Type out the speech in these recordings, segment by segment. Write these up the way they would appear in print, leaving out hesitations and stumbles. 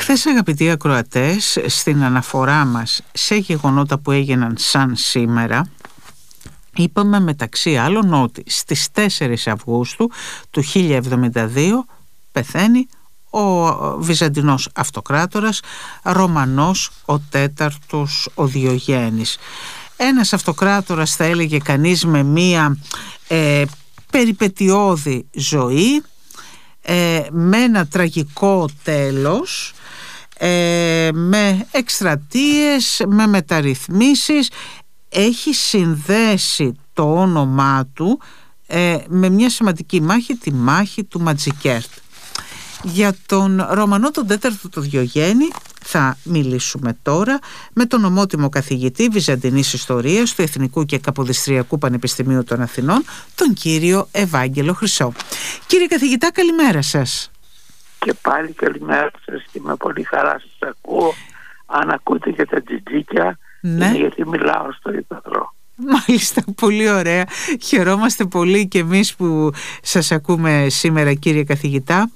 Χθες, αγαπητοί ακροατές, στην αναφορά μας σε γεγονότα που έγιναν σαν σήμερα, είπαμε μεταξύ άλλων ότι στις 4 Αυγούστου του 1072 πεθαίνει ο Βυζαντινός αυτοκράτορας Ρωμανός ο τέταρτος ο Διογέννης. Ένας αυτοκράτορας, θα έλεγε κανείς, με μία περιπετειώδη ζωή, με ένα τραγικό τέλος, με εκστρατείες, με μεταρρυθμίσεις. Έχει συνδέσει το όνομά του με μια σημαντική μάχη, τη μάχη του Ματζικέρτ. Για τον Ρωμανό τον τέταρτο το Διογέννη θα μιλήσουμε τώρα με τον ομότιμο καθηγητή Βυζαντινής Ιστορίας του Εθνικού και Καποδιστριακού Πανεπιστημίου των Αθηνών, τον κύριο Ευάγγελο Χρυσό. Κύριε καθηγητά, καλημέρα σας. Και πάλι καλημέρα σας και με πολύ χαρά σας ακούω. Αν ακούτε και τα τζιτζίκια, ναι, είναι γιατί μιλάω στο ύπαθρο. Μάλιστα, πολύ ωραία. Χαιρόμαστε πολύ και εμείς που σας ακούμε σήμερα, κύριε καθηγητά.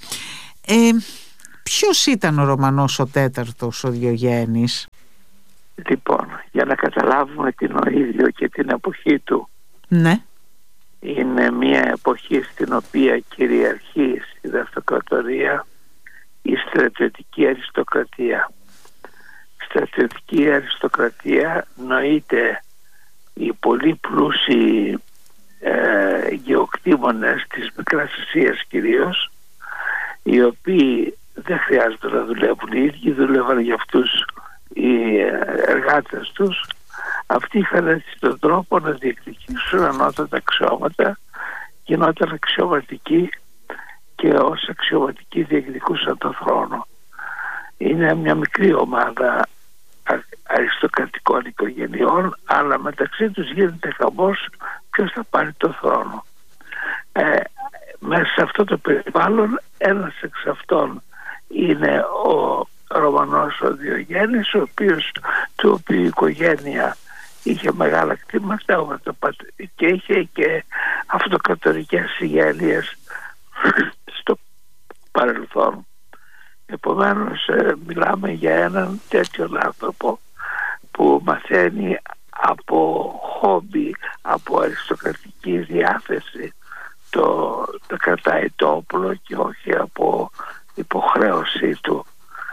Ποιος ήταν ο Ρωμανός ο τέταρτος ο Διογέννης? Λοιπόν, για να καταλάβουμε την ο ίδιο και την εποχή του. Ναι. Είναι μια εποχή στην οποία κυριαρχεί στην αυτοκρατορία η στρατιωτική αριστοκρατία. Στρατιωτική αριστοκρατία νοείται οι πολύ πλούσιοι γεωκτήμονες της Μικράς Ασίας κυρίως, οι οποίοι δεν χρειάζεται να δουλεύουν οι ίδιοι, δουλεύαν για αυτούς οι εργάτες τους. Αυτοί είχαν έτσι τον τρόπο να διεκδικήσουν ανώτατα αξιώματα, γινόταν αξιωματικοί και ως αξιωματικοί διεκδικούσαν τον θρόνο. Είναι μια μικρή ομάδα αριστοκρατικών οικογενειών, αλλά μεταξύ τους γίνεται χαμός ποιος θα πάρει τον θρόνο. Μέσα σε αυτό το περιβάλλον ένας εξ αυτών είναι ο Ρωμανός ο Διογέννης, του οποίου η οικογένεια είχε μεγάλα κτήματα και είχε και αυτοκρατορικές συγγένειες στο παρελθόν. Επομένως μιλάμε για έναν τέτοιον άνθρωπο που μαθαίνει από χόμπι, από αριστοκρατική διάθεση το κρατάει το όπλο και όχι από υποχρέωσή του.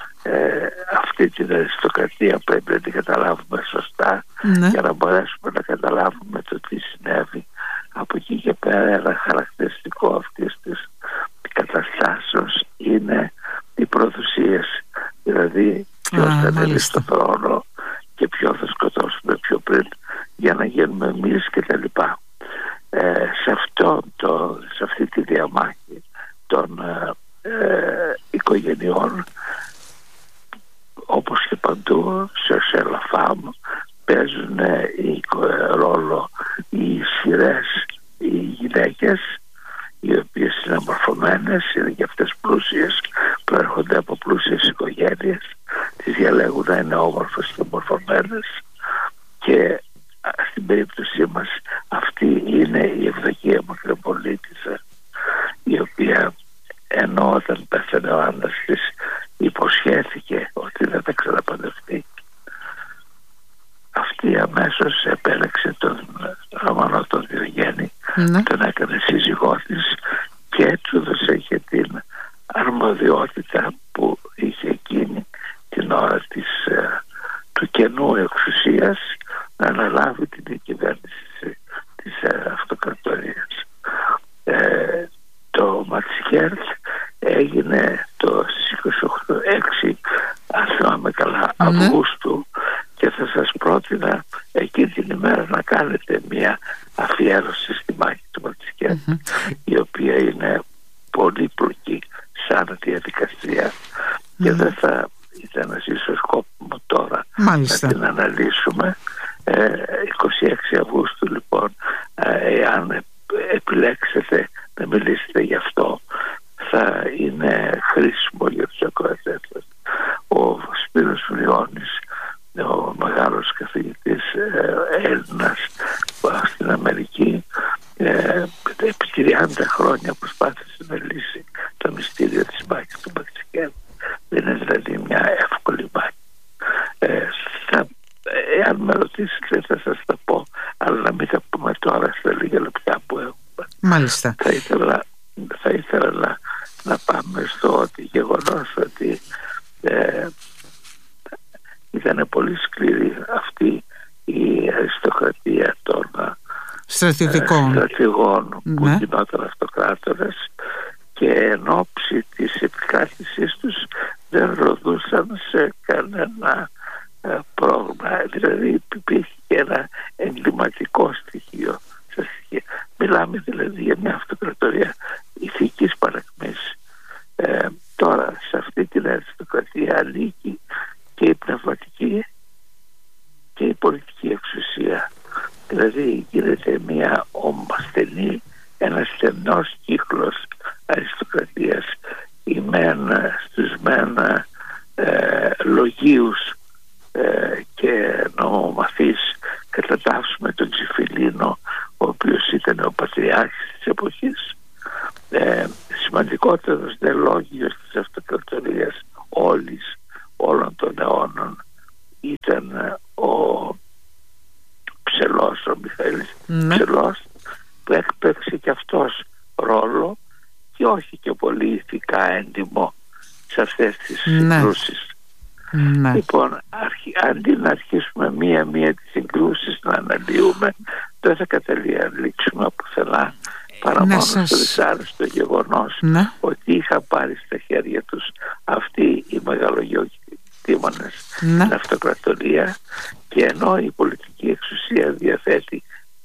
Αυτή την αριστοκρατία πρέπει να την καταλάβουμε σωστά, ναι, για να μπορέσουμε να καταλάβουμε το τι συνέβη. Από εκεί και πέρα ένα χαρακτηριστικό αυτής της καταστάσεως είναι οι προδοσίες, δηλαδή ποιος θα ανέβει στο θρόνο και ποιο θα σκοτώσουμε πιο πριν για να γίνουμε εμείς κτλ. Σε αυτή τη διαμάχη των οικογενειών, όπως και παντού σε Λαφάμ, παίζουν ρόλο οι ισχυρές, οι γυναίκες, οι οποίες είναι μορφωμένες, είναι και αυτές πλούσιες, προέρχονται από πλούσιες οικογένειες, τις διαλέγουν να είναι όμορφες και μορφωμένες, και στην περίπτωσή μας αυτή είναι η Ευδοκία Μακροπολίτισσα, η οποία ενώ όταν πέθανε ο άντρας της υποσχέθηκε ότι δεν θα ξαναπαντρευτεί, αυτή αμέσως επέλεξε τον Ρωμανό τον Διογέννη, ναι, τον έκανε σύζυγό της και του έδωσε και την αρμοδιότητα που είχε εκείνη την ώρα του κενού εξουσίας να αναλάβει την διακυβέρνηση της αυτοκρατορίας. Το Ματζικέρτ έγινε στις 26, αν θυμάμαι καλά, Αυγούστου, και θα σας πρότεινα εκείνη την ημέρα να κάνετε μια αφιέρωση στη μάχη του Ματζικέρτ, η οποία είναι πολύπλοκη σαν διαδικασία και δεν θα ήταν ίσως σκόπιμο τώρα να την αναλύσουμε. 26 Αυγούστου λοιπόν, εάν επιλέξετε να μιλήσετε γι' αυτό, θα είναι χρήσιμο για τους ακροατές σας. Ο Σπύρος Βριώνης, ο μεγάλος καθηγητής Έλληνας στην Αμερική, επί 30 χρόνια προσπάθησε να λύσει το μυστήριο της μάχης του Ματζικέρτ. Είναι δηλαδή μια Μάλιστα. Θα ήθελα να πάμε στο γεγονός ότι ήταν πολύ σκληρή αυτή η αριστοκρατία των στρατηγών που γινόταν αυτοκράτορες, και εν ώψη της επικράτησής τους δεν ροδούσαν σε κανένα πρόβλημα. Δηλαδή υπήρχε και ένα εγκληματικό στοιχείο. Μιλάμε δηλαδή για μια αυτοκρατορία ηθικής παρακμής. Τώρα σε αυτή την αριστοκρατία ανήκει και η πνευματική και η πολιτική εξουσία. Δηλαδή γίνεται μια ομαστενή, ένα στενός κύκλος αριστοκρατίας. Οι μεν στους μεν λογίους και νομομαθείς κατατάσσουμε τον Ξυφιλίνο, ο οποίος ήταν ο πατριάρχης της εποχής. Σημαντικότερος δε λόγιος της αυτοκρατορίας όλων των αιώνων ήταν ο Ψελός, ο Μιχαήλης Ψελός, που έκπαιξε και αυτός ρόλο, και όχι και πολύ ηθικά έντιμο σε αυτές τις συγκρούσεις. Λοιπόν, αντί να αρχίσουμε μία-μία τις συγκρούσεις να αναλύουμε, δεν θα καταλήξουμε πουθενά παρά μόνο στο δυσάρεστο γεγονός ότι είχα πάρει στα χέρια τους αυτοί οι μεγαλογεωκτήμονες στην αυτοκρατορία, και ενώ η πολιτική εξουσία διαθέτει,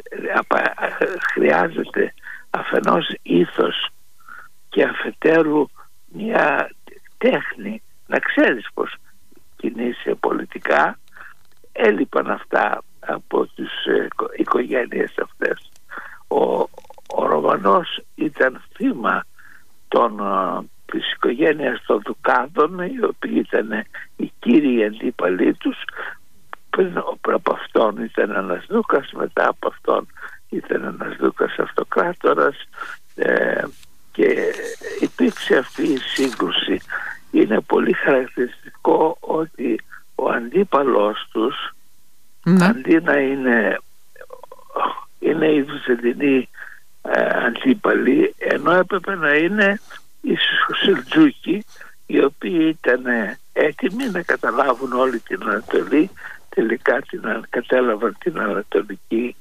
χρειάζεται αφενός ήθος και αφετέρου μια τέχνη να ξέρεις πως κινείσαι πολιτικά, έλειπαν αυτά από τις οικογένειες αυτές. Ο Ρωμανός ήταν θύμα της οικογένειας των Δουκάδων, οι οποίοι ήταν οι κύριοι αντίπαλοι τους. Πριν από αυτόν ήταν ένας Δούκας, μετά από αυτόν ήταν ένας Δούκας αυτοκράτορας, και υπήρξε αυτή η σύγκρουση. Είναι πολύ χαρακτηριστικό ότι ο αντίπαλος τους, αντί να είναι οι Βυζαντινοί αντίπαλοι, ενώ έπρεπε να είναι οι Σελτζούκοι, οι οποίοι ήταν έτοιμοι να καταλάβουν όλη την Ανατολή. Τελικά κατέλαβαν την Ανατολική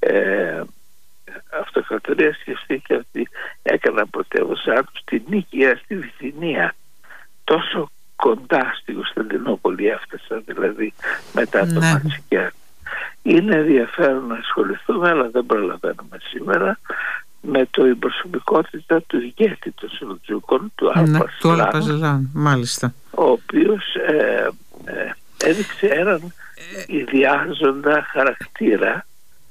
αυτοκρατορία, σκεφτείτε ότι έκαναν πρωτεύουσά τους την Νίκαια στη Βυθινία. Τόσο κοντά στη Κωνσταντινούπολη έφτασαν, δηλαδή μετά το Ματσικιάν. Είναι ενδιαφέρον να ασχοληθούμε, αλλά δεν προλαβαίνουμε σήμερα, με η προσωπικότητα του ηγέτη των Σελτζούκων, του Αλπασλάν, μάλιστα, ο οποίος έδειξε έναν ιδιάζοντα χαρακτήρα.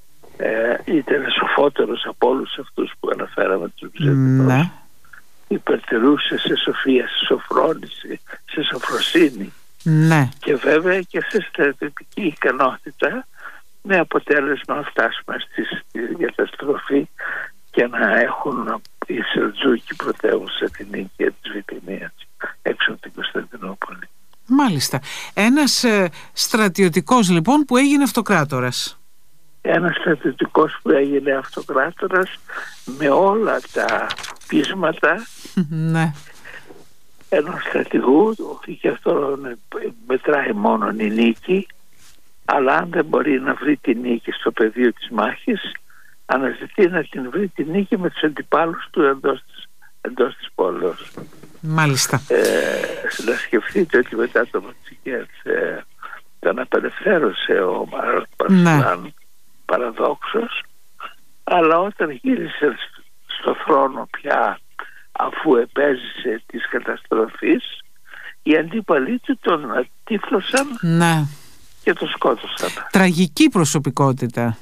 Ήταν σοφότερος από όλους αυτούς που αναφέραμε, τους Βυζαντινούς. Υπερτερούσε σε σοφία, σε σοφρόνηση, σε σοφροσύνη, και βέβαια και σε στρατιωτική ικανότητα, με αποτέλεσμα να φτάσουμε στη καταστροφή και να έχουν οι Σελτζούκοι πρωτεύουσα την Νίκαια της Βυθινίας έξω από την Κωνσταντινούπολη. Μάλιστα. Ένας στρατιωτικός λοιπόν που έγινε αυτοκράτορας. Ένας στρατιωτικός που έγινε αυτοκράτορας με όλα τα πείσματα ενός στρατηγού, και αυτό μετράει μόνο η νίκη, αλλά αν δεν μπορεί να βρει τη νίκη στο πεδίο της μάχης, αναζητεί να την βρει τη νίκη με τους αντιπάλους του εντός της πόλεως. Μάλιστα. Να σκεφτείτε ότι μετά το Ματσικιάν τον απελευθέρωσε ο Παρσλάν, παραδόξως, αλλά όταν γύρισε στο θρόνο πια, αφού επέζησε της καταστροφής, οι αντίπαλοι του τον τύφλωσαν και τον σκότωσαν. Τραγική προσωπικότητα.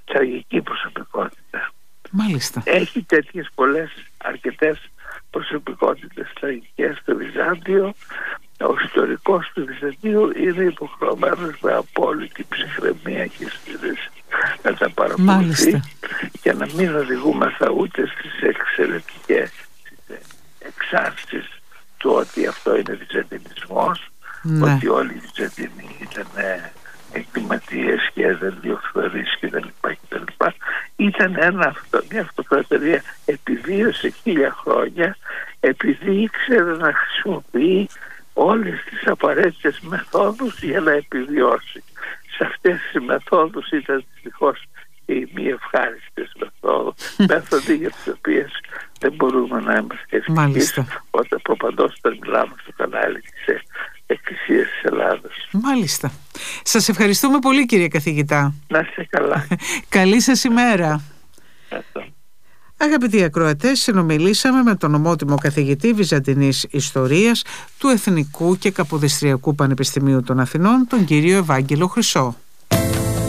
Μάλιστα. Έχει τέτοιες αρκετές προσωπικότητες τραγικές στο Βυζάντιο. Ο ιστορικός του Βυζαντίου είναι υποχρεωμένος με απόλυτη ψυχραιμία και στήριξη να τα παρακολουθεί και να μην οδηγούμεθα ούτε στις εξαιρετικές εξάρσεις του ότι αυτό είναι βυζαντινισμός, ότι όλοι οι Βυζαντινοί ήταν εγκληματίες και διαφθορείς κτλ. Ήταν μια αυτοκρατορία επιβίωσε 1000 χρόνια επειδή ήξερε να χρησιμοποιεί όλες τις απαραίτητες μεθόδους για να επιβιώσει. Σε αυτές τις μεθόδους ήταν δυστυχώς και οι μη ευχάριστες μέθοδοι για τις οποίες δεν μπορούμε να είμαστε ευτυχείς όταν προπαντός όταν μιλάμε στο κανάλι της Εκκλησίας της Ελλάδας. Μάλιστα. Σας ευχαριστούμε πολύ, κύριε καθηγητά. Να είστε καλά. Καλή σας ημέρα. Αγαπητοί ακροατές, συνομιλήσαμε με τον ομότιμο καθηγητή Βυζαντινής Ιστορίας του Εθνικού και Καποδιστριακού Πανεπιστημίου των Αθηνών, τον κύριο Ευάγγελο Χρυσό.